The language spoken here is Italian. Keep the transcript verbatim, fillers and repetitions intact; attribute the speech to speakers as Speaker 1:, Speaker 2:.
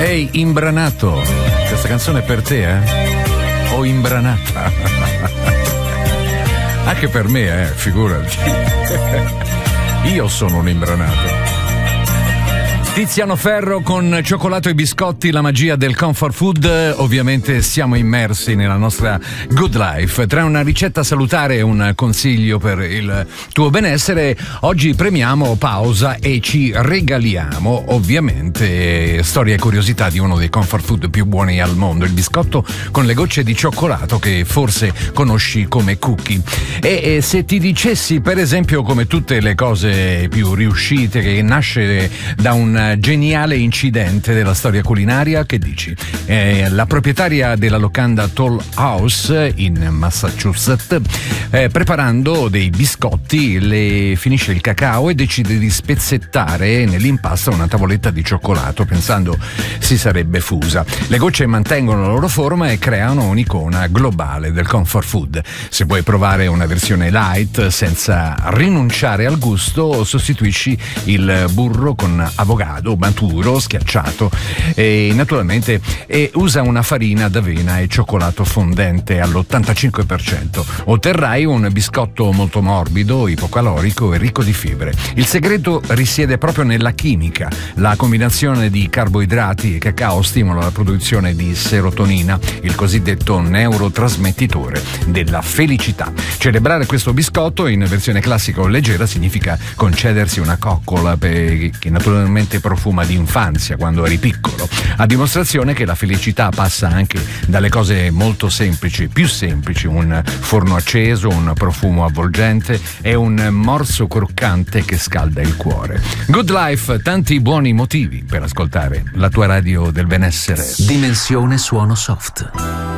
Speaker 1: Ehi, imbranato, questa canzone è per te, eh? O imbranata. Anche per me, eh, figurati. Io sono un imbranato. Tiziano Ferro con cioccolato e biscotti, la magia del comfort food. Ovviamente siamo immersi nella nostra good life. Tra una ricetta salutare e un consiglio per il tuo benessere, oggi premiamo pausa e ci regaliamo ovviamente storia e curiosità di uno dei comfort food più buoni al mondo, il biscotto con le gocce di cioccolato che forse conosci come cookie. E, e se ti dicessi per esempio, come tutte le cose più riuscite, che nasce da un geniale incidente della storia culinaria, che dici? Eh, la proprietaria della locanda Toll House in Massachusetts, eh, preparando dei biscotti, le finisce il cacao e decide di spezzettare nell'impasto una tavoletta di cioccolato, pensando si sarebbe fusa. Le gocce mantengono la loro forma e creano un'icona globale del comfort food. Se vuoi provare una versione light senza rinunciare al gusto, sostituisci il burro con avocado maturo, schiacciato e naturalmente e usa una farina d'avena e cioccolato fondente all'ottantacinque per cento. Otterrai un biscotto molto morbido, ipocalorico e ricco di fibre. Il segreto risiede proprio nella chimica. La combinazione di carboidrati e cacao stimola la produzione di serotonina, il cosiddetto neurotrasmettitore della felicità. Celebrare questo biscotto in versione classica o leggera significa concedersi una coccola che naturalmente profuma di infanzia quando eri piccolo, a dimostrazione che la felicità passa anche dalle cose molto semplici, più semplici: un forno acceso, un profumo avvolgente e un morso croccante che scalda il cuore. Good Life, tanti buoni motivi per ascoltare la tua radio del benessere.
Speaker 2: Dimensione suono soft.